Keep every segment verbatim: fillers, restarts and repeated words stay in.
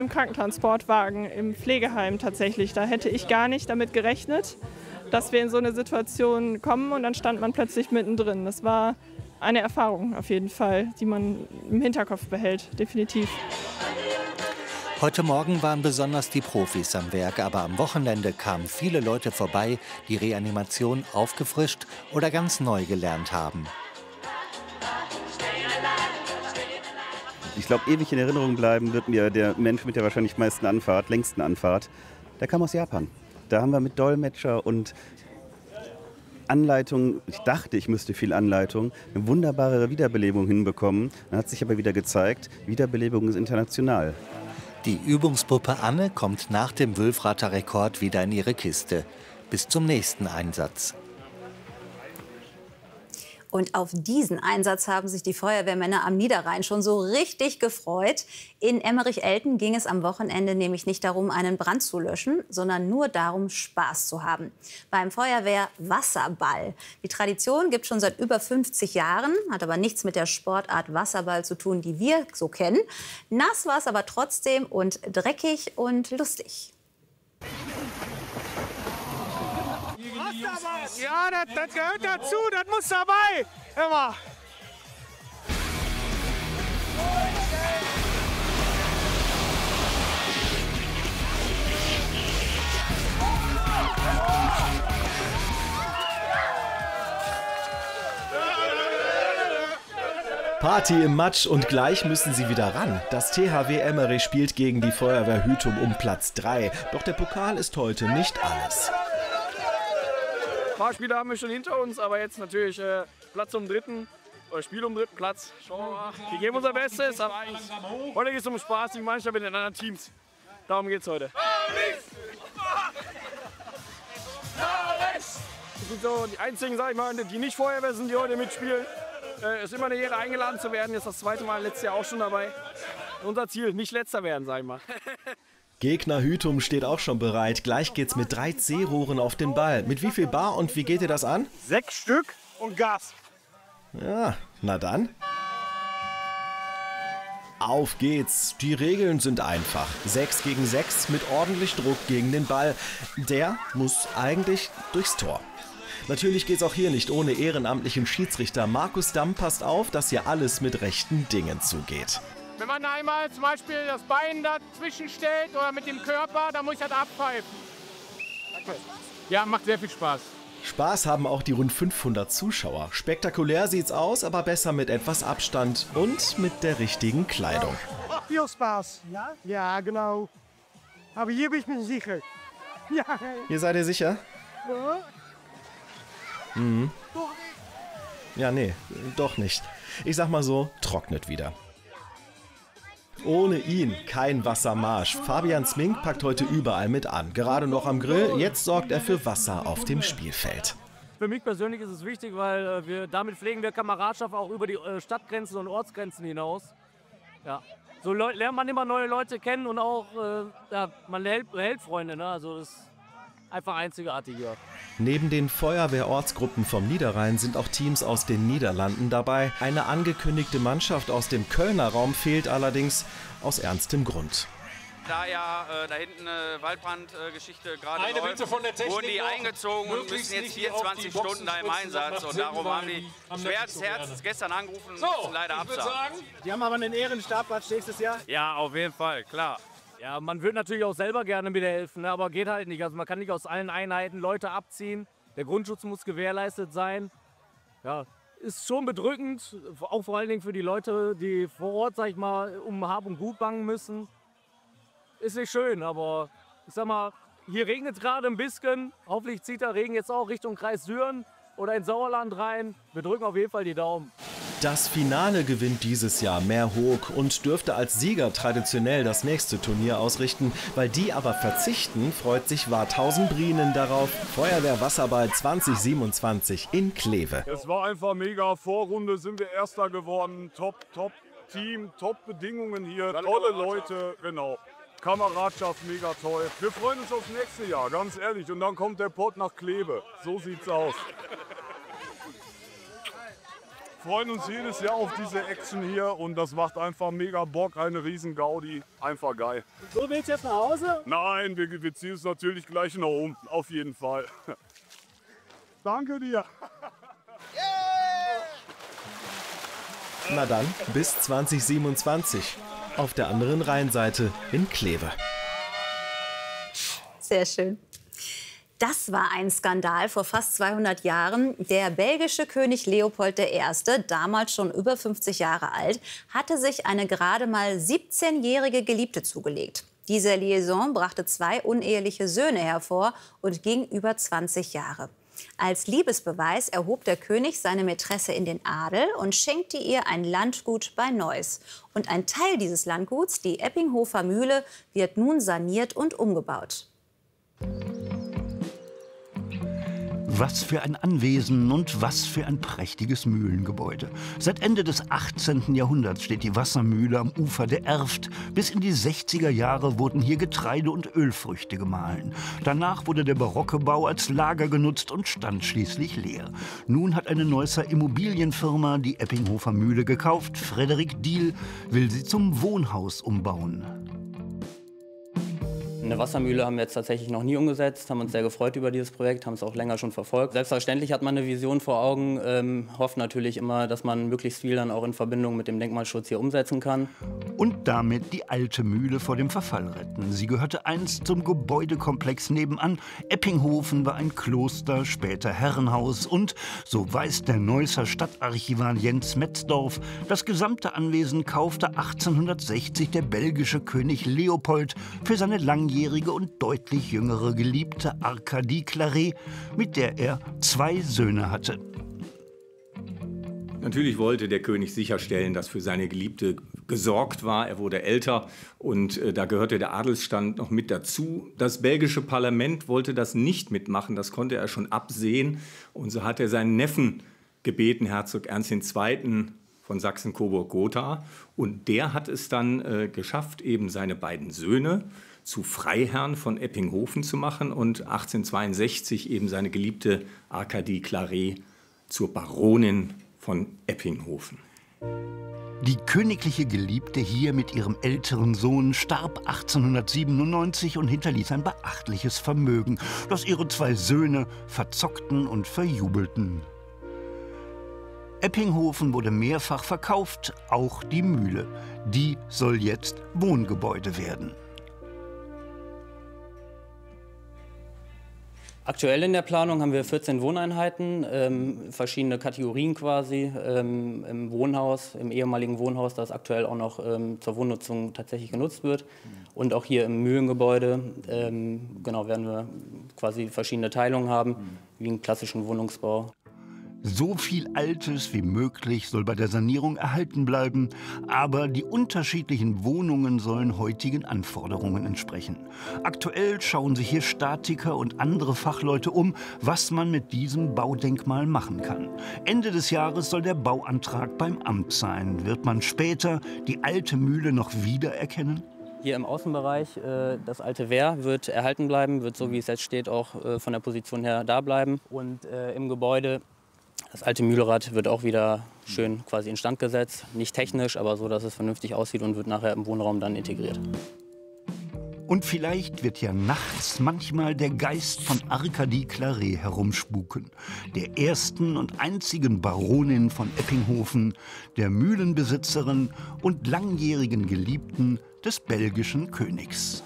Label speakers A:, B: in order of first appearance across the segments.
A: Im Krankentransportwagen im Pflegeheim tatsächlich. Da hätte ich gar nicht damit gerechnet, dass wir in so eine Situation kommen und dann stand man plötzlich mittendrin. Das war eine Erfahrung auf jeden Fall, die man im Hinterkopf behält, definitiv.
B: Heute Morgen waren besonders die Profis am Werk, aber am Wochenende kamen viele Leute vorbei, die Reanimation aufgefrischt oder ganz neu gelernt haben.
C: Ich glaube, ewig in Erinnerung bleiben wird mir der Mensch mit der wahrscheinlich meisten Anfahrt, längsten Anfahrt. Der kam aus Japan. Da haben wir mit Dolmetscher und Anleitung, ich dachte, ich müsste viel Anleitung, eine wunderbare Wiederbelebung hinbekommen. Dann hat sich aber wieder gezeigt, Wiederbelebung ist international.
B: Die Übungspuppe Anne kommt nach dem Wülfrather Rekord wieder in ihre Kiste. Bis zum nächsten Einsatz.
D: Und auf diesen Einsatz haben sich die Feuerwehrmänner am Niederrhein schon so richtig gefreut. In Emmerich-Elten ging es am Wochenende nämlich nicht darum, einen Brand zu löschen, sondern nur darum, Spaß zu haben. Beim Feuerwehr-Wasserball. Die Tradition gibt es schon seit über fünfzig Jahren, hat aber nichts mit der Sportart Wasserball zu tun, die wir so kennen. Nass war es aber trotzdem und dreckig und lustig.
E: Ja, das, das gehört dazu, das muss dabei. Immer.
F: Party im Matsch und gleich müssen sie wieder ran. Das T H W Emmerich spielt gegen die Feuerwehr Hütum um Platz drei. Doch der Pokal ist heute nicht alles.
G: Ein paar Spiele haben wir schon hinter uns, aber jetzt natürlich äh, Platz um dritten, oder Spiel um dritten Platz. Schauen wir mal. Wir geben unser Bestes, aber heute geht es um Spaß, die Mannschaft mit den anderen Teams. Darum geht es heute. Das sind so die einzigen, sag ich mal, die nicht Feuerwehr sind, die heute mitspielen. Es äh, ist immer eine Ehre, eingeladen zu werden. Jetzt das zweite Mal, letztes Jahr auch schon dabei. Unser Ziel, nicht letzter werden, sag ich mal.
F: Gegner Hütum steht auch schon bereit. Gleich geht's mit drei C-Rohren auf den Ball. Mit wie viel Bar und wie geht ihr das an?
E: Sechs Stück und Gas.
F: Ja, na dann. Auf geht's. Die Regeln sind einfach. Sechs gegen sechs mit ordentlich Druck gegen den Ball. Der muss eigentlich durchs Tor. Natürlich geht's auch hier nicht ohne ehrenamtlichen Schiedsrichter. Markus Damm passt auf, dass hier alles mit rechten Dingen zugeht.
H: Wenn man einmal zum Beispiel das Bein dazwischen stellt oder mit dem Körper, dann muss ich das abpfeifen. Ja, macht sehr viel Spaß.
F: Spaß haben auch die rund fünfhundert Zuschauer. Spektakulär sieht's aus, aber besser mit etwas Abstand und mit der richtigen Kleidung.
E: Viel Spaß, ja? Ja, genau. Aber hier bin ich mir sicher. Ja.
F: Hier seid ihr sicher?
E: Ja.
F: Mhm. Ja, nee, doch nicht. Ich sag mal so, trocknet wieder. Ohne ihn kein Wassermarsch. Fabian Smink packt heute überall mit an. Gerade noch am Grill, jetzt sorgt er für Wasser auf dem Spielfeld.
G: Für mich persönlich ist es wichtig, weil äh, wir, damit pflegen wir Kameradschaft auch über die äh, Stadtgrenzen und Ortsgrenzen hinaus. Ja. So lernt man immer neue Leute kennen und auch äh, ja, man hält, hält Freunde. Ne? Also das ist einfach einzigartig hier.
F: Neben den Feuerwehrortsgruppen vom Niederrhein sind auch Teams aus den Niederlanden dabei. Eine angekündigte Mannschaft aus dem Kölner Raum fehlt allerdings aus ernstem Grund.
I: Da ja äh, da hinten eine Waldbrandgeschichte äh, gerade
J: Eine
I: läuft,
J: Bitte von der Technik
I: wurden die
J: noch,
I: eingezogen und müssen jetzt vierundzwanzig Stunden da im Einsatz. Und darum haben die schweres Herz gestern angerufen und
J: so,
I: müssen leider absagen.
E: Die haben aber einen Ehrenstabplatz nächstes Jahr.
G: Ja, auf jeden Fall, klar. Ja, man würde natürlich auch selber gerne mithelfen, ne, aber geht halt nicht. Also man kann nicht aus allen Einheiten Leute abziehen. Der Grundschutz muss gewährleistet sein. Ja, ist schon bedrückend, auch vor allen Dingen für die Leute, die vor Ort, sag ich mal, um Hab und Gut bangen müssen. Ist nicht schön, aber ich sag mal, hier regnet es gerade ein bisschen. Hoffentlich zieht der Regen jetzt auch Richtung Kreis Düren oder ins Sauerland rein. Wir drücken auf jeden Fall die Daumen.
F: Das Finale gewinnt dieses Jahr Meerhoek und dürfte als Sieger traditionell das nächste Turnier ausrichten. Weil die aber verzichten, freut sich Warthausen-Brienen darauf. Feuerwehr Wasserball zwanzig siebenundzwanzig in Kleve.
K: Es war einfach mega. Vorrunde sind wir Erster geworden. Top, top Team, top Bedingungen hier. Tolle Leute, genau. Kameradschaft mega toll. Wir freuen uns aufs nächste Jahr, ganz ehrlich. Und dann kommt der Pott nach Kleve. So sieht's aus. freuen uns jedes Jahr auf diese Action hier und das macht einfach mega Bock, eine riesen Gaudi, einfach geil.
G: So, willst du jetzt nach Hause?
K: Nein, wir, wir ziehen es natürlich gleich nach oben, auf jeden Fall. Danke dir.
F: Na dann, bis zwanzig siebenundzwanzig. Auf der anderen Rheinseite in Kleve.
D: Sehr schön. Das war ein Skandal vor fast zweihundert Jahren. Der belgische König Leopold der Erste, damals schon über fünfzig Jahre alt, hatte sich eine gerade mal siebzehnjährige Geliebte zugelegt. Diese Liaison brachte zwei uneheliche Söhne hervor und ging über zwanzig Jahre. Als Liebesbeweis erhob der König seine Mätresse in den Adel und schenkte ihr ein Landgut bei Neuss. Und ein Teil dieses Landguts, die Eppinghofer Mühle, wird nun saniert und umgebaut.
J: Was für ein Anwesen und was für ein prächtiges Mühlengebäude. Seit Ende des achtzehnten Jahrhunderts steht die Wassermühle am Ufer der Erft. Bis in die sechziger Jahre wurden hier Getreide und Ölfrüchte gemahlen. Danach wurde der barocke Bau als Lager genutzt und stand schließlich leer. Nun hat eine Neusser Immobilienfirma die Eppinghofer Mühle gekauft. Frederik Diehl will sie zum Wohnhaus umbauen.
L: Eine Wassermühle haben wir jetzt tatsächlich noch nie umgesetzt, haben uns sehr gefreut über dieses Projekt, haben es auch länger schon verfolgt. Selbstverständlich hat man eine Vision vor Augen, ähm, hofft natürlich immer, dass man möglichst viel dann auch in Verbindung mit dem Denkmalschutz hier umsetzen kann.
J: Und damit die alte Mühle vor dem Verfall retten. Sie gehörte einst zum Gebäudekomplex nebenan. Eppinghofen war ein Kloster, später Herrenhaus und, so weiß der Neusser Stadtarchivar Jens Metzdorf, das gesamte Anwesen kaufte achtzehnhundertsechzig der belgische König Leopold für seine langjährige und deutlich jüngere Geliebte Arkadie Claret, mit der er zwei Söhne hatte.
M: Natürlich wollte der König sicherstellen, dass für seine Geliebte gesorgt war. Er wurde älter und äh, da gehörte der Adelsstand noch mit dazu. Das belgische Parlament wollte das nicht mitmachen, das konnte er schon absehen. Und so hat er seinen Neffen gebeten, Herzog Ernst der Zweite. von Sachsen-Coburg-Gotha. Und der hat es dann äh, geschafft, eben seine beiden Söhne zu Freiherren von Eppinghofen zu machen und achtzehnhundertzweiundsechzig eben seine Geliebte Arkadie Claret zur Baronin von Eppinghofen.
J: Die königliche Geliebte hier mit ihrem älteren Sohn starb achtzehnhundertsiebenundneunzig und hinterließ ein beachtliches Vermögen, das ihre zwei Söhne verzockten und verjubelten. Eppinghofen wurde mehrfach verkauft, auch die Mühle. Die soll jetzt Wohngebäude werden.
L: Aktuell in der Planung haben wir vierzehn Wohneinheiten, ähm, verschiedene Kategorien quasi, ähm, im Wohnhaus, im ehemaligen Wohnhaus, das aktuell auch noch ähm, zur Wohnnutzung tatsächlich genutzt wird. Und auch hier im Mühlengebäude, ähm, genau, werden wir quasi verschiedene Teilungen haben, wie einen klassischen Wohnungsbau.
J: So viel Altes wie möglich soll bei der Sanierung erhalten bleiben, aber die unterschiedlichen Wohnungen sollen heutigen Anforderungen entsprechen. Aktuell schauen sich hier Statiker und andere Fachleute um, was man mit diesem Baudenkmal machen kann. Ende des Jahres soll der Bauantrag beim Amt sein. Wird man später die alte Mühle noch wiedererkennen?
L: Hier im Außenbereich, äh, das alte Wehr wird erhalten bleiben, wird so wie es jetzt steht auch äh, von der Position her da bleiben. Und äh, im Gebäude das alte Mühlrad wird auch wieder schön quasi instand gesetzt. Nicht technisch, aber so, dass es vernünftig aussieht und wird nachher im Wohnraum dann integriert.
J: Und vielleicht wird ja nachts manchmal der Geist von Arkadie Claret herumspuken. Der ersten und einzigen Baronin von Eppinghofen, der Mühlenbesitzerin und langjährigen Geliebten des belgischen Königs.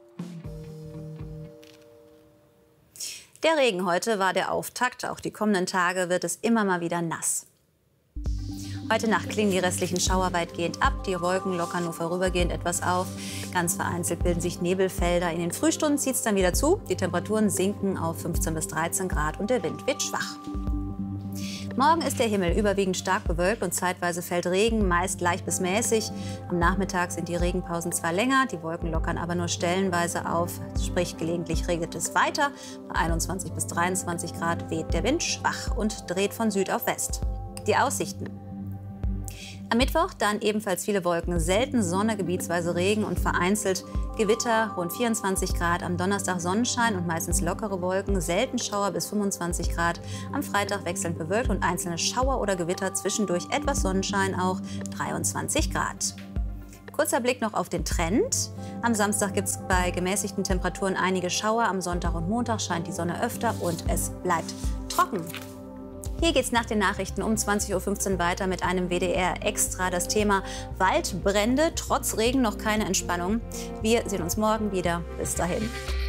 D: Der Regen heute war der Auftakt. Auch die kommenden Tage wird es immer mal wieder nass. Heute Nacht klingen die restlichen Schauer weitgehend ab. Die Wolken lockern nur vorübergehend etwas auf. Ganz vereinzelt bilden sich Nebelfelder. In den Frühstunden zieht es dann wieder zu. Die Temperaturen sinken auf fünfzehn bis dreizehn Grad und der Wind wird schwach. Morgen ist der Himmel überwiegend stark bewölkt und zeitweise fällt Regen, meist leicht bis mäßig. Am Nachmittag sind die Regenpausen zwar länger, die Wolken lockern aber nur stellenweise auf. Sprich, gelegentlich regnet es weiter. Bei einundzwanzig bis dreiundzwanzig Grad weht der Wind schwach und dreht von Süd auf West. Die Aussichten. Am Mittwoch dann ebenfalls viele Wolken, selten Sonne, gebietsweise Regen und vereinzelt Gewitter rund vierundzwanzig Grad, am Donnerstag Sonnenschein und meistens lockere Wolken, selten Schauer bis fünfundzwanzig Grad. Am Freitag wechselnd bewölkt und einzelne Schauer oder Gewitter, zwischendurch etwas Sonnenschein auch, dreiundzwanzig Grad. Kurzer Blick noch auf den Trend. Am Samstag gibt es bei gemäßigten Temperaturen einige Schauer. Am Sonntag und Montag scheint die Sonne öfter und es bleibt trocken. Hier geht es nach den Nachrichten um zwanzig Uhr fünfzehn weiter mit einem W D R Extra. Das Thema Waldbrände, trotz Regen noch keine Entspannung. Wir sehen uns morgen wieder. Bis dahin.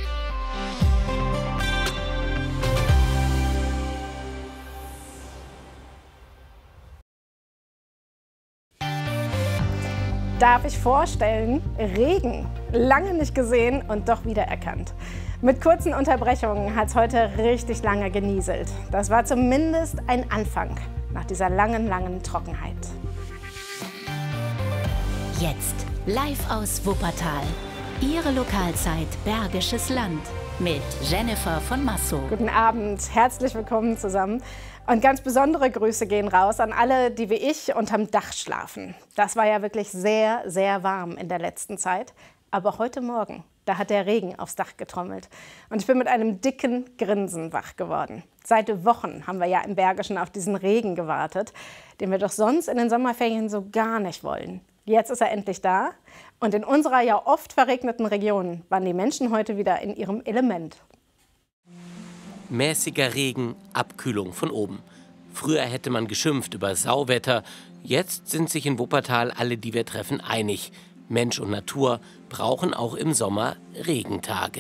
N: Darf ich vorstellen, Regen, lange nicht gesehen und doch wiedererkannt. Mit kurzen Unterbrechungen hat es heute richtig lange genieselt. Das war zumindest ein Anfang nach dieser langen, langen Trockenheit.
O: Jetzt live aus Wuppertal. Ihre Lokalzeit Bergisches Land mit Jennifer von Massow.
N: Guten Abend, herzlich willkommen zusammen. Und ganz besondere Grüße gehen raus an alle, die wie ich unterm Dach schlafen. Das war ja wirklich sehr, sehr warm in der letzten Zeit. Aber heute Morgen, da hat der Regen aufs Dach getrommelt. Und ich bin mit einem dicken Grinsen wach geworden. Seit Wochen haben wir ja im Bergischen auf diesen Regen gewartet, den wir doch sonst in den Sommerferien so gar nicht wollen. Jetzt ist er endlich da. Und in unserer ja oft verregneten Region waren die Menschen heute wieder in ihrem Element.
P: Mäßiger Regen, Abkühlung von oben. Früher hätte man geschimpft über Sauwetter. Jetzt sind sich in Wuppertal alle, die wir treffen, einig. Mensch und Natur brauchen auch im Sommer Regentage.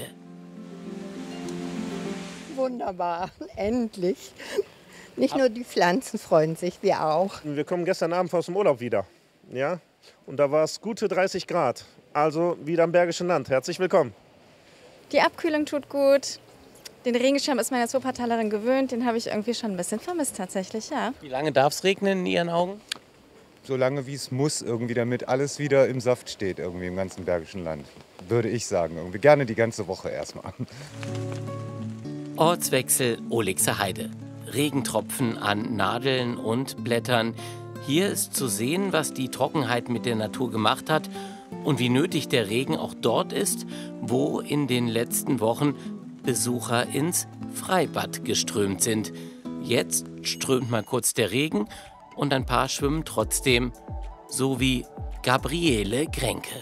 Q: Wunderbar, endlich. Nicht nur die Pflanzen freuen sich, wir auch.
R: Wir kommen gestern Abend aus dem Urlaub wieder. Ja? Und da war es gute dreißig Grad. Also wieder im Bergischen Land. Herzlich willkommen.
S: Die Abkühlung tut gut. Den Regenschirm ist man als Wuppertalerin gewöhnt. Den habe ich irgendwie schon ein bisschen vermisst tatsächlich, ja.
P: Wie lange darf es regnen in Ihren Augen?
T: So lange wie es muss, irgendwie, damit alles wieder im Saft steht, irgendwie im ganzen Bergischen Land. Würde ich sagen, irgendwie gerne die ganze Woche erstmal.
P: Ortswechsel Ohligser Heide. Regentropfen an Nadeln und Blättern. Hier ist zu sehen, was die Trockenheit mit der Natur gemacht hat und wie nötig der Regen auch dort ist, wo in den letzten Wochen Besucher ins Freibad geströmt sind. Jetzt strömt mal kurz der Regen und ein paar schwimmen trotzdem, so wie Gabriele Grenke.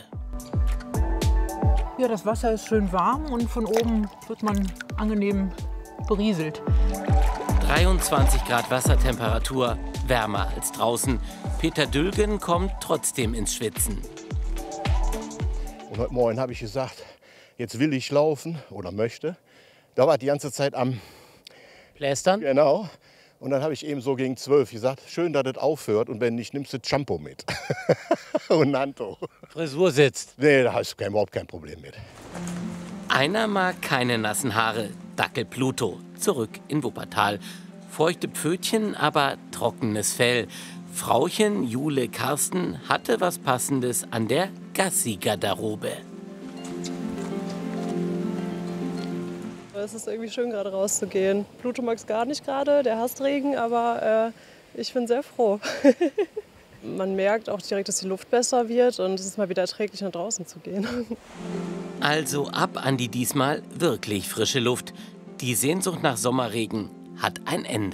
U: Ja, das Wasser ist schön warm und von oben wird man angenehm berieselt.
P: dreiundzwanzig Grad Wassertemperatur, wärmer als draußen. Peter Dülgen kommt trotzdem ins Schwitzen.
V: Und heute Morgen habe ich gesagt, jetzt will ich laufen oder möchte. Da war die ganze Zeit am
P: Plästern?
V: Genau. Und dann habe ich eben so gegen zwölf gesagt, schön, dass das aufhört und wenn nicht, nimmst du Shampoo mit. Und Nanto.
P: Frisur sitzt.
V: Nee, da hast du kein, überhaupt kein Problem mit.
P: Einer mag keine nassen Haare. Dackel Pluto, zurück in Wuppertal. Feuchte Pfötchen, aber trockenes Fell. Frauchen Jule Karsten hatte was Passendes an der Gassi-Garderobe.
W: Es ist irgendwie schön, gerade rauszugehen. Pluto mag es gar nicht gerade, der hasst Regen, aber äh, ich bin sehr froh. Man merkt auch direkt, dass die Luft besser wird und es ist mal wieder erträglich, nach draußen zu gehen.
P: Also ab an die diesmal wirklich frische Luft. Die Sehnsucht nach Sommerregen hat ein Ende.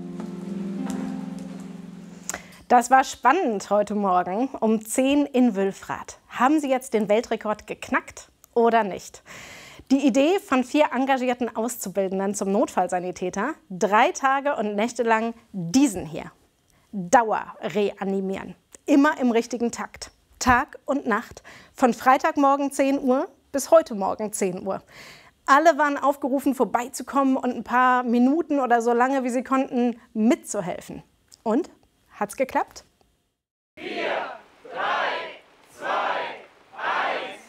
N: Das war spannend heute Morgen um zehn in Wülfrath. Haben Sie jetzt den Weltrekord geknackt oder nicht? Die Idee von vier engagierten Auszubildenden zum Notfallsanitäter, drei Tage und Nächte lang diesen hier. Dauer reanimieren. Immer im richtigen Takt. Tag und Nacht. Von Freitagmorgen zehn Uhr bis heute Morgen zehn Uhr. Alle waren aufgerufen, vorbeizukommen und ein paar Minuten oder so lange, wie sie konnten, mitzuhelfen. Und? Hat's geklappt?
X: Vier, drei, zwei, eins.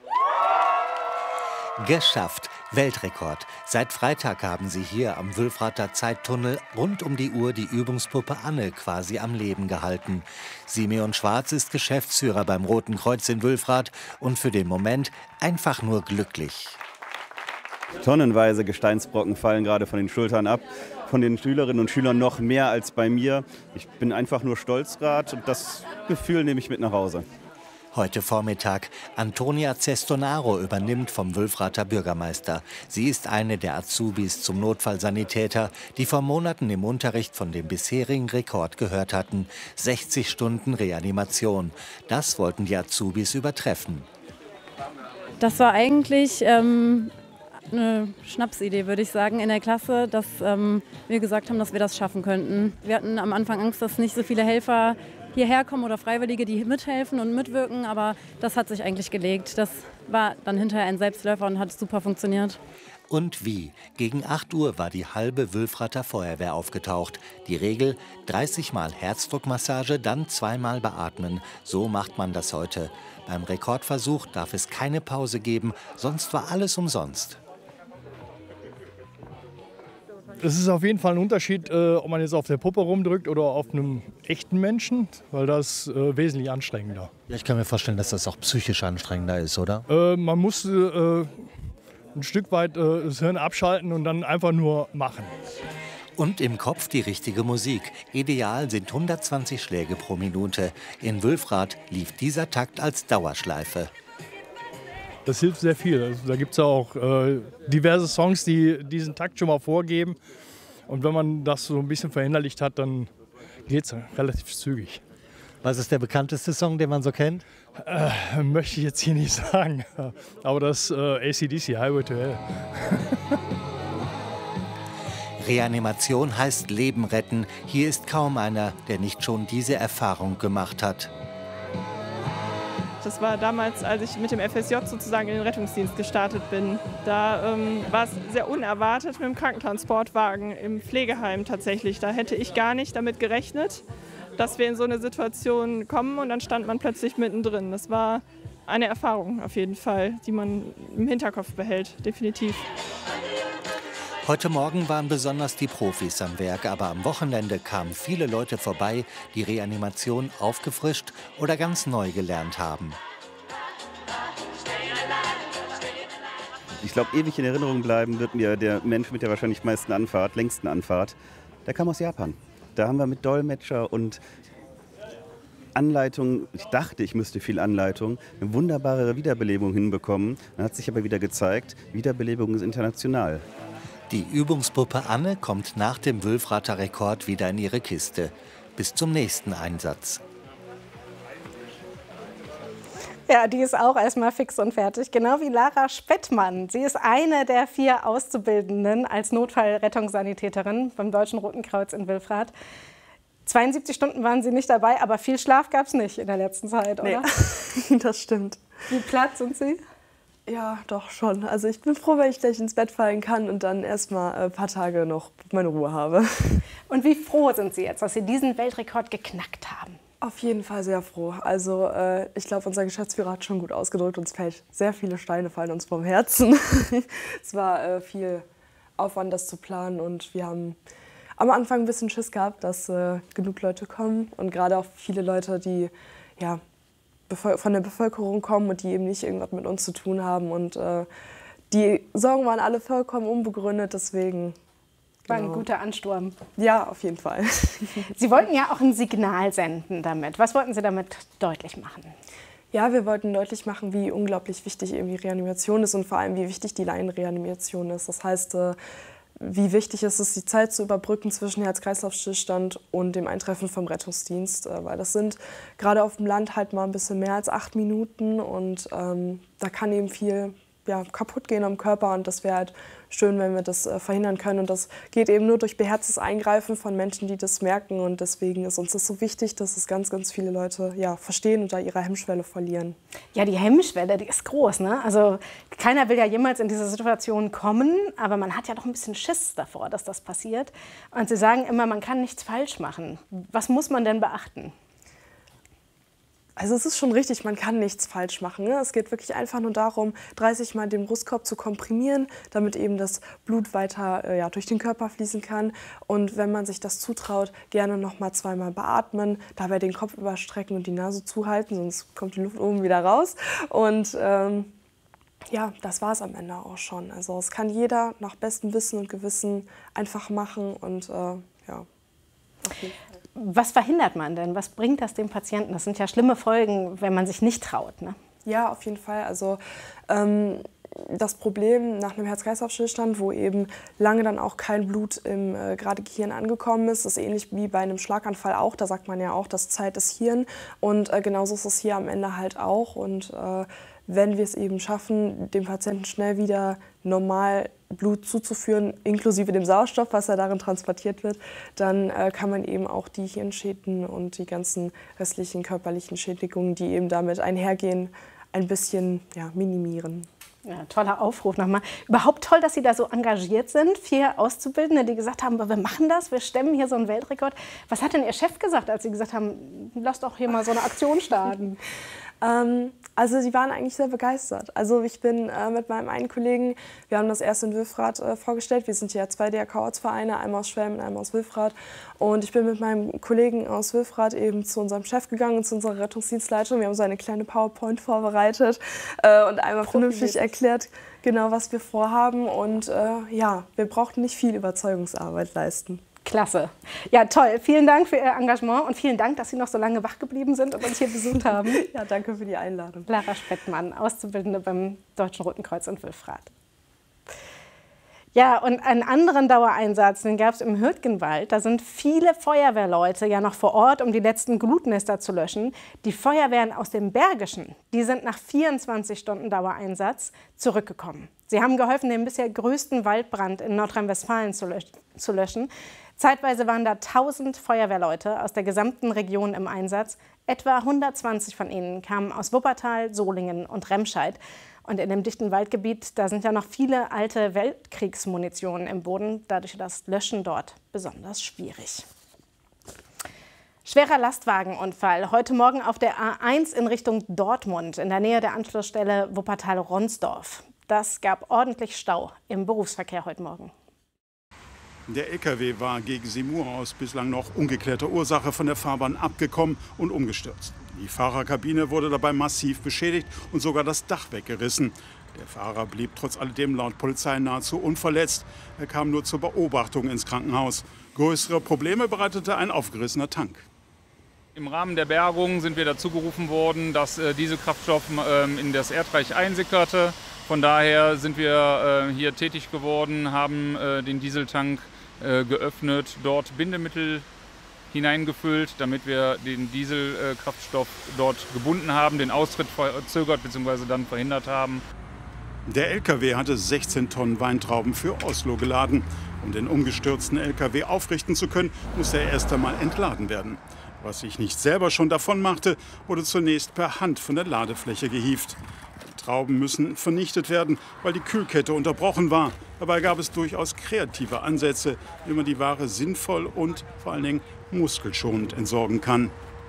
B: Geschafft! Weltrekord. Seit Freitag haben sie hier am Wülfrather Zeittunnel rund um die Uhr die Übungspuppe Anne quasi am Leben gehalten. Simeon Schwarz ist Geschäftsführer beim Roten Kreuz in Wülfrath und für den Moment einfach nur glücklich.
C: Tonnenweise Gesteinsbrocken fallen gerade von den Schultern ab. Von den Schülerinnen und Schülern noch mehr als bei mir. Ich bin einfach nur stolz gerade und das Gefühl nehme ich mit nach Hause.
B: Heute Vormittag. Antonia Cestonaro übernimmt vom Wülfrather Bürgermeister. Sie ist eine der Azubis zum Notfallsanitäter, die vor Monaten im Unterricht von dem bisherigen Rekord gehört hatten. sechzig Stunden Reanimation. Das wollten die Azubis übertreffen.
A: Das war eigentlich ähm, eine Schnapsidee, würde ich sagen, in der Klasse, dass ähm, wir gesagt haben, dass wir das schaffen könnten. Wir hatten am Anfang Angst, dass nicht so viele Helfer hierher kommen oder Freiwillige, die mithelfen und mitwirken, aber das hat sich eigentlich gelegt. Das war dann hinterher ein Selbstläufer und hat super funktioniert.
B: Und wie? Gegen acht Uhr war die halbe Wülfrather Feuerwehr aufgetaucht. Die Regel: dreißig Mal Herzdruckmassage, dann zweimal beatmen. So macht man das heute. Beim Rekordversuch darf es keine Pause geben, sonst war alles umsonst.
E: Es ist auf jeden Fall ein Unterschied, äh, ob man jetzt auf der Puppe rumdrückt oder auf einem echten Menschen, weil das äh, wesentlich anstrengender.
B: Ja, ich kann mir vorstellen, dass das auch psychisch anstrengender ist, oder?
E: Äh, man muss äh, ein Stück weit äh, das Hirn abschalten und dann einfach nur machen.
B: Und im Kopf die richtige Musik. Ideal sind hundertzwanzig Schläge pro Minute. In Wülfrath lief dieser Takt als Dauerschleife.
E: Das hilft sehr viel. Also, da gibt es auch äh, diverse Songs, die diesen Takt schon mal vorgeben. Und wenn man das so ein bisschen verinnerlicht hat, dann geht es relativ zügig.
B: Was ist der bekannteste Song, den man so kennt?
E: Äh, möchte ich jetzt hier nicht sagen. Aber das äh, A C D C, Highway to Hell.
B: Reanimation heißt Leben retten. Hier ist kaum einer, der nicht schon diese Erfahrung gemacht hat.
H: Das war damals, als ich mit dem F S J sozusagen in den Rettungsdienst gestartet bin. Da ähm, war es sehr unerwartet mit dem Krankentransportwagen im Pflegeheim tatsächlich. Da hätte ich gar nicht damit gerechnet, dass wir in so eine Situation kommen und dann stand man plötzlich mittendrin. Das war eine Erfahrung auf jeden Fall, die man im Hinterkopf behält, definitiv.
B: Heute Morgen waren besonders die Profis am Werk, aber am Wochenende kamen viele Leute vorbei, die Reanimation aufgefrischt oder ganz neu gelernt haben.
C: Ich glaube, ewig in Erinnerung bleiben wird mir der Mensch mit der wahrscheinlich meisten Anfahrt, längsten Anfahrt. Der kam aus Japan. Da haben wir mit Dolmetscher und Anleitung, ich dachte, ich müsste viel Anleitung, eine wunderbare Wiederbelebung hinbekommen. Dann hat sich aber wieder gezeigt, Wiederbelebung ist international.
B: Die Übungspuppe Anne kommt nach dem Wülfrather Rekord wieder in ihre Kiste. Bis zum nächsten Einsatz.
N: Ja, die ist auch erstmal fix und fertig, genau wie Lara Spettmann. Sie ist eine der vier Auszubildenden als Notfallrettungssanitäterin beim Deutschen Roten Kreuz in Wülfrath. zweiundsiebzig Stunden waren Sie nicht dabei, aber viel Schlaf gab es nicht in der letzten Zeit, oder?
W: Nee, das stimmt.
N: Wie platt sind Sie?
W: Ja, doch schon. Also ich bin froh, wenn ich gleich ins Bett fallen kann und dann erst mal ein paar Tage noch meine Ruhe habe.
N: Und wie froh sind Sie jetzt, dass Sie diesen Weltrekord geknackt haben?
W: Auf jeden Fall sehr froh. Also äh, ich glaube, unser Geschäftsführer hat schon gut ausgedrückt. Uns fällt sehr viele Steine fallen uns vom Herzen. Es war äh, viel Aufwand, das zu planen, und wir haben am Anfang ein bisschen Schiss gehabt, dass äh, genug Leute kommen, und gerade auch viele Leute, die ja von der Bevölkerung kommen und die eben nicht irgendwas mit uns zu tun haben. Und äh, die Sorgen waren alle vollkommen unbegründet, deswegen...
N: War
W: genau.
N: ein guter Ansturm.
W: Ja, auf jeden Fall.
N: Sie wollten ja auch ein Signal senden damit. Was wollten Sie damit deutlich machen?
W: Ja, wir wollten deutlich machen, wie unglaublich wichtig irgendwie Reanimation ist und vor allem, wie wichtig die Laienreanimation ist. Das heißt, äh, wie wichtig ist es, die Zeit zu überbrücken zwischen Herz-Kreislauf-Stillstand und dem Eintreffen vom Rettungsdienst. Weil das sind gerade auf dem Land halt mal ein bisschen mehr als acht Minuten, und ähm, da kann eben viel ja, kaputt gehen am Körper, und das wäre halt schön, wenn wir das äh, verhindern können. Und das geht eben nur durch beherztes Eingreifen von Menschen, die das merken, und deswegen ist uns das so wichtig, dass es ganz, ganz viele Leute ja, verstehen und da ihre Hemmschwelle verlieren.
N: Ja, die Hemmschwelle, die ist groß, ne? Also keiner will ja jemals in diese Situation kommen, aber man hat ja doch ein bisschen Schiss davor, dass das passiert. Und Sie sagen immer, man kann nichts falsch machen. Was muss man denn beachten?
W: Also es ist schon richtig, man kann nichts falsch machen. Ne? Es geht wirklich einfach nur darum, dreißig Mal den Brustkorb zu komprimieren, damit eben das Blut weiter äh, ja, durch den Körper fließen kann. Und wenn man sich das zutraut, gerne noch mal zweimal beatmen, dabei den Kopf überstrecken und die Nase zuhalten, sonst kommt die Luft oben wieder raus. Und ähm, ja, das war es am Ende auch schon. Also es kann jeder nach bestem Wissen und Gewissen einfach machen, und äh, ja, auf jeden Fall.
N: Was verhindert man denn? Was bringt das dem Patienten? Das sind ja schlimme Folgen, wenn man sich nicht traut, ne?
W: Ja, auf jeden Fall. Also ähm, das Problem nach einem Herz-Kreislauf-Stillstand, wo eben lange dann auch kein Blut im äh, gerade Gehirn angekommen ist, ist ähnlich wie bei einem Schlaganfall auch. Da sagt man ja auch, das Zeit ist Hirn. Und äh, genauso ist es hier am Ende halt auch. Und äh, wenn wir es eben schaffen, dem Patienten schnell wieder normal Blut zuzuführen, inklusive dem Sauerstoff, was ja darin transportiert wird, dann äh, kann man eben auch die Hirnschäden und die ganzen restlichen körperlichen Schädigungen, die eben damit einhergehen, ein bisschen ja, minimieren.
N: Ja, toller Aufruf nochmal. Überhaupt toll, dass Sie da so engagiert sind. Vier Auszubildende, die gesagt haben, wir machen das, wir stemmen hier so einen Weltrekord. Was hat denn Ihr Chef gesagt, als Sie gesagt haben, lass doch hier mal so eine Aktion starten?
W: ähm, also sie waren eigentlich sehr begeistert. Also ich bin äh, mit meinem einen Kollegen, wir haben das erst in Wülfrath äh, vorgestellt. Wir sind ja zwei D R K-Ortsvereine, einmal aus Schwelm und einmal aus Wülfrath. Und ich bin mit meinem Kollegen aus Wülfrath eben zu unserem Chef gegangen, zu unserer Rettungsdienstleitung. Wir haben so eine kleine PowerPoint vorbereitet äh, und einmal vernünftig erklärt, genau was wir vorhaben. Und äh, ja, wir brauchten nicht viel Überzeugungsarbeit leisten.
N: Klasse. Ja, toll. Vielen Dank für Ihr Engagement und vielen Dank, dass Sie noch so lange wach geblieben sind und uns hier besucht haben.
W: Ja, danke für die Einladung.
N: Lara Speckmann, Auszubildende beim Deutschen Roten Kreuz in Wülfrath. Ja, und einen anderen Dauereinsatz, den gab es im Hürtgenwald. Da sind viele Feuerwehrleute ja noch vor Ort, um die letzten Glutnester zu löschen. Die Feuerwehren aus dem Bergischen, die sind nach vierundzwanzig Stunden Dauereinsatz zurückgekommen. Sie haben geholfen, den bisher größten Waldbrand in Nordrhein-Westfalen zu, lösch zu löschen. Zeitweise waren da tausend Feuerwehrleute aus der gesamten Region im Einsatz. Etwa hundertzwanzig von ihnen kamen aus Wuppertal, Solingen und Remscheid. Und in dem dichten Waldgebiet, da sind ja noch viele alte Weltkriegsmunitionen im Boden. Dadurch das Löschen dort besonders schwierig. Schwerer Lastwagenunfall heute Morgen auf der A eins in Richtung Dortmund, in der Nähe der Anschlussstelle Wuppertal-Ronsdorf. Das gab ordentlich Stau im Berufsverkehr heute Morgen.
F: Der L K W war gegen sieben Uhr aus bislang noch ungeklärter Ursache von der Fahrbahn abgekommen und umgestürzt. Die Fahrerkabine wurde dabei massiv beschädigt und sogar das Dach weggerissen. Der Fahrer blieb trotz alledem laut Polizei nahezu unverletzt. Er kam nur zur Beobachtung ins Krankenhaus. Größere Probleme bereitete ein aufgerissener Tank.
G: Im Rahmen der Bergung sind wir dazu gerufen worden, dass äh, Dieselkraftstoff äh, in das Erdreich einsickerte. Von daher sind wir äh, hier tätig geworden, haben äh, den Dieseltank äh, geöffnet, dort Bindemittel hineingefüllt, damit wir den Dieselkraftstoff dort gebunden haben, den Austritt verzögert bzw. dann verhindert haben.
F: Der L K W hatte sechzehn Tonnen Weintrauben für Oslo geladen. Um den umgestürzten L K W aufrichten zu können, musste er erst einmal entladen werden. Was sich nicht selber schon davon machte, wurde zunächst per Hand von der Ladefläche gehievt. Die Trauben müssen vernichtet werden, weil die Kühlkette unterbrochen war. Dabei gab es durchaus kreative Ansätze, wie man die Ware sinnvoll und vor allen Dingen muskelschonend entsorgen kann.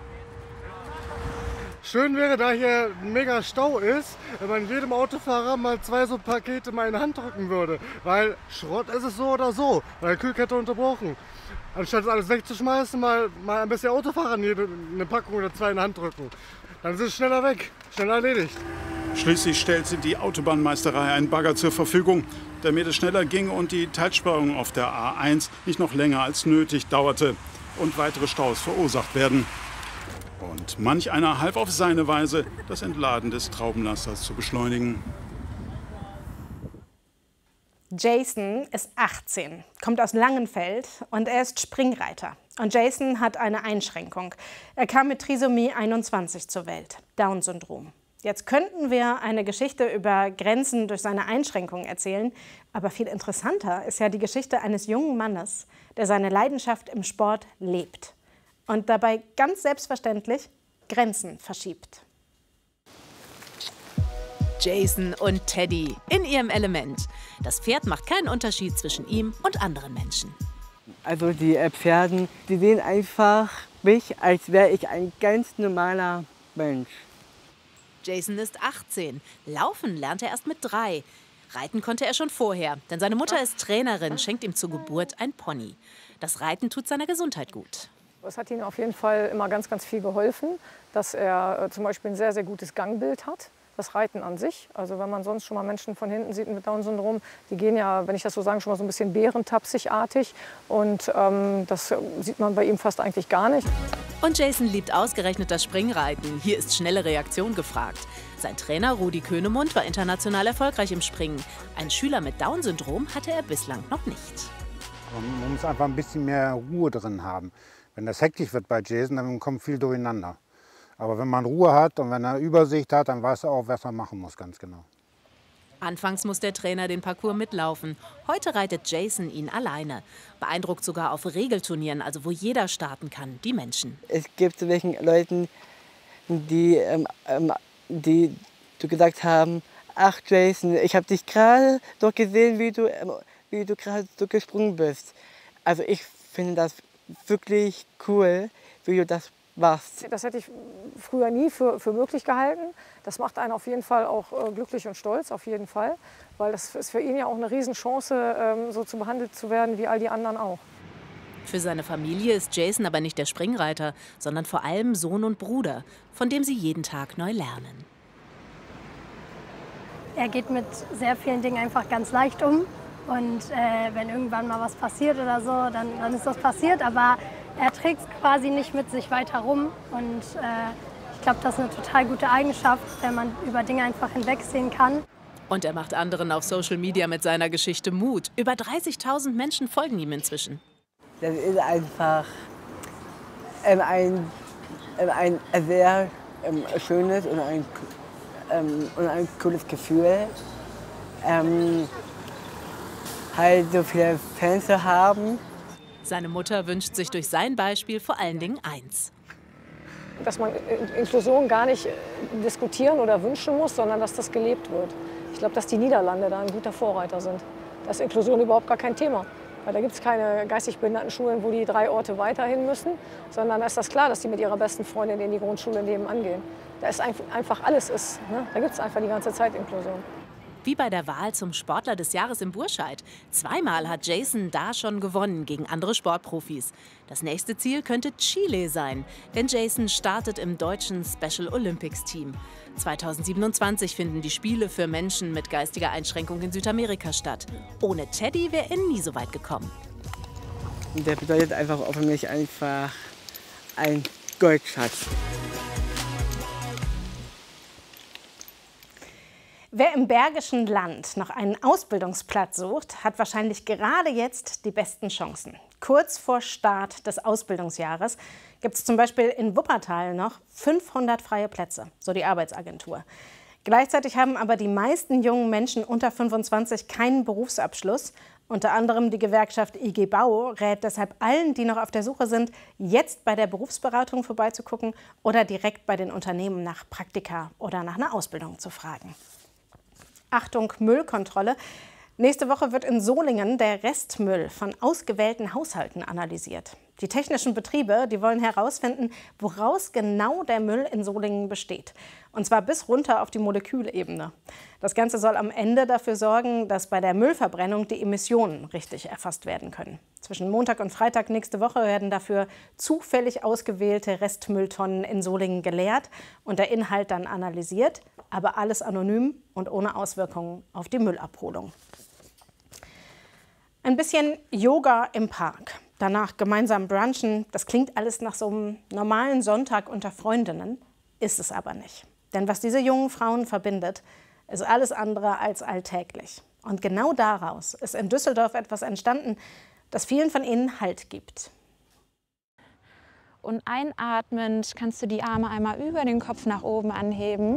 I: Schön wäre, da hier ein mega Stau ist, wenn man jedem Autofahrer mal zwei so Pakete mal in die Hand drücken würde. Weil Schrott ist es so oder so, weil die Kühlkette unterbrochen. Anstatt alles wegzuschmeißen, mal, mal ein bisschen Autofahrern jede, eine Packung oder zwei in die Hand drücken. Dann ist es schneller weg, schneller erledigt.
F: Schließlich stellte die Autobahnmeisterei einen Bagger zur Verfügung, damit es schneller ging und die Teilsperrung auf der A eins nicht noch länger als nötig dauerte und weitere Staus verursacht werden. Und manch einer half auf seine Weise, das Entladen des Traubenlasters zu beschleunigen.
N: Jason ist achtzehn, kommt aus Langenfeld und er ist Springreiter. Und Jason hat eine Einschränkung. Er kam mit Trisomie einundzwanzig zur Welt, Down-Syndrom. Jetzt könnten wir eine Geschichte über Grenzen durch seine Einschränkungen erzählen, aber viel interessanter ist ja die Geschichte eines jungen Mannes, der seine Leidenschaft im Sport lebt und dabei ganz selbstverständlich Grenzen verschiebt.
K: Jason und Teddy in ihrem Element. Das Pferd macht keinen Unterschied zwischen ihm und anderen Menschen.
Y: Also die Pferden, die sehen einfach mich, als wäre ich ein ganz normaler Mensch.
K: Jason ist achtzehn. Laufen lernt er erst mit drei. Reiten konnte er schon vorher, denn seine Mutter ist Trainerin, schenkt ihm zur Geburt ein Pony. Das Reiten tut seiner Gesundheit gut.
Z: Es hat ihm auf jeden Fall immer ganz, ganz viel geholfen, dass er äh, zum Beispiel ein sehr, sehr gutes Gangbild hat.
D: das Reiten an sich. Also wenn man sonst schon mal Menschen von hinten sieht mit Down-Syndrom, die gehen ja, wenn ich das so sagen, schon mal so ein bisschen bärentapsigartig. Und ähm, das sieht man bei ihm fast eigentlich gar nicht.
K: Und Jason liebt ausgerechnet das Springreiten. Hier ist schnelle Reaktion gefragt. Sein Trainer Rudi Könemund war international erfolgreich im Springen. Ein Schüler mit Down-Syndrom hatte er bislang noch nicht.
J: Man muss einfach ein bisschen mehr Ruhe drin haben. Wenn das hektisch wird bei Jason, dann kommt viel durcheinander. Aber wenn man Ruhe hat und wenn er Übersicht hat, dann weiß er auch, was er machen muss, ganz genau.
K: Anfangs muss der Trainer den Parcours mitlaufen. Heute reitet Jason ihn alleine. Beeindruckt sogar auf Regelturnieren, also wo jeder starten kann, die Menschen.
Y: Es gibt so welche Leute, die, ähm, ähm, die du gesagt haben, ach Jason, ich habe dich gerade doch gesehen, wie du, ähm, wie du gerade so gesprungen bist. Also ich finde das wirklich cool, wie du das machst.
D: Das hätte ich früher nie für, für möglich gehalten. Das macht einen auf jeden Fall auch äh, glücklich und stolz, auf jeden Fall. Weil das ist für ihn ja auch eine Riesenchance, ähm, so zu behandelt zu werden wie all die anderen auch.
K: Für seine Familie ist Jason aber nicht der Springreiter, sondern vor allem Sohn und Bruder, von dem sie jeden Tag neu lernen.
L: Er geht mit sehr vielen Dingen einfach ganz leicht um. Und äh, wenn irgendwann mal was passiert oder so, dann, dann ist das passiert. Aber er trägt es quasi nicht mit sich weiter rum. Und äh, ich glaube, das ist eine total gute Eigenschaft, wenn man über Dinge einfach hinwegsehen kann.
K: Und er macht anderen auf Social Media mit seiner Geschichte Mut. Über dreißigtausend Menschen folgen ihm inzwischen.
Y: Das ist einfach ähm, ein, ähm, ein sehr ähm, schönes und ein, ähm, und ein cooles Gefühl. Ähm, halt so viele Fans zu haben.
K: Seine Mutter wünscht sich durch sein Beispiel vor allen Dingen eins.
D: Dass man Inklusion gar nicht diskutieren oder wünschen muss, sondern dass das gelebt wird. Ich glaube, dass die Niederlande da ein guter Vorreiter sind. Da ist Inklusion überhaupt gar kein Thema. Weil da gibt es keine geistig behinderten Schulen, wo die drei Orte weiterhin müssen, sondern da ist das klar, dass die mit ihrer besten Freundin in die Grundschule nebenan gehen. Da ist einfach alles ist. Ne? Da gibt es einfach die ganze Zeit Inklusion.
K: Wie bei der Wahl zum Sportler des Jahres im Burscheid. Zweimal hat Jason da schon gewonnen gegen andere Sportprofis. Das nächste Ziel könnte Chile sein, denn Jason startet im deutschen Special Olympics Team. zweitausendsiebenundzwanzig finden die Spiele für Menschen mit geistiger Einschränkung in Südamerika statt. Ohne Teddy wäre er nie so weit gekommen.
Y: Der bedeutet einfach auch für mich einfach ein Goldschatz.
N: Wer im Bergischen Land noch einen Ausbildungsplatz sucht, hat wahrscheinlich gerade jetzt die besten Chancen. Kurz vor Start des Ausbildungsjahres gibt es zum Beispiel in Wuppertal noch fünfhundert freie Plätze, so die Arbeitsagentur. Gleichzeitig haben aber die meisten jungen Menschen unter fünfundzwanzig keinen Berufsabschluss. Unter anderem die Gewerkschaft I G Bau rät deshalb allen, die noch auf der Suche sind, jetzt bei der Berufsberatung vorbeizugucken oder direkt bei den Unternehmen nach Praktika oder nach einer Ausbildung zu fragen. Achtung, Müllkontrolle. Nächste Woche wird in Solingen der Restmüll von ausgewählten Haushalten analysiert. Die technischen Betriebe, die wollen herausfinden, woraus genau der Müll in Solingen besteht. Und zwar bis runter auf die Molekülebene. Das Ganze soll am Ende dafür sorgen, dass bei der Müllverbrennung die Emissionen richtig erfasst werden können. Zwischen Montag und Freitag nächste Woche werden dafür zufällig ausgewählte Restmülltonnen in Solingen geleert und der Inhalt dann analysiert, aber alles anonym und ohne Auswirkungen auf die Müllabholung. Ein bisschen Yoga im Park, danach gemeinsam brunchen, das klingt alles nach so einem normalen Sonntag unter Freundinnen, ist es aber nicht. Denn was diese jungen Frauen verbindet, ist alles andere als alltäglich. Und genau daraus ist in Düsseldorf etwas entstanden, das vielen von ihnen Halt gibt.
M: Und einatmend kannst du die Arme einmal über den Kopf nach oben anheben.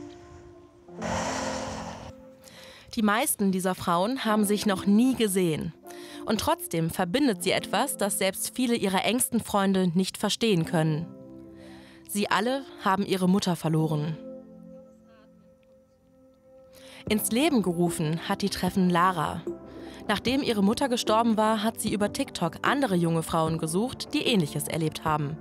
O: Die meisten dieser Frauen haben sich noch nie gesehen. Und trotzdem verbindet sie etwas, das selbst viele ihrer engsten Freunde nicht verstehen können. Sie alle haben ihre Mutter verloren. Ins Leben gerufen hat die Treffen Lara. Nachdem ihre Mutter gestorben war, hat sie über TikTok andere junge Frauen gesucht, die Ähnliches erlebt haben.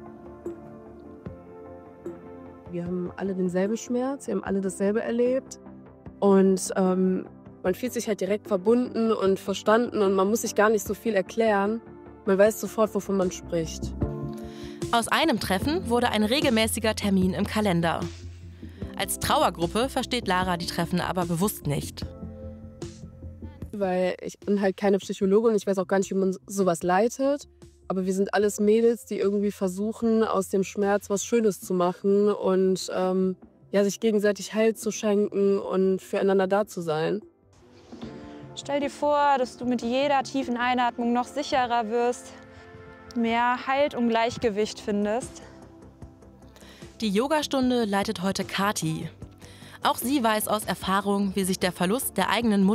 Z: Wir haben alle denselben Schmerz, wir haben alle dasselbe erlebt. Und ähm, man fühlt sich halt direkt verbunden und verstanden und man muss sich gar nicht so viel erklären. Man weiß sofort, wovon man spricht.
O: Aus einem Treffen wurde ein regelmäßiger Termin im Kalender. Als Trauergruppe versteht Lara die Treffen aber bewusst nicht.
Z: Weil ich bin halt keine Psychologin, ich weiß auch gar nicht, wie man sowas leitet. Aber wir sind alles Mädels, die irgendwie versuchen, aus dem Schmerz was Schönes zu machen und ähm, ja, sich gegenseitig Heil zu schenken und füreinander da zu sein.
Q: Stell dir vor, dass du mit jeder tiefen Einatmung noch sicherer wirst, mehr Halt und Gleichgewicht findest.
O: Die Yogastunde leitet heute Kati. Auch sie weiß aus Erfahrung, wie sich der Verlust der eigenen Mutter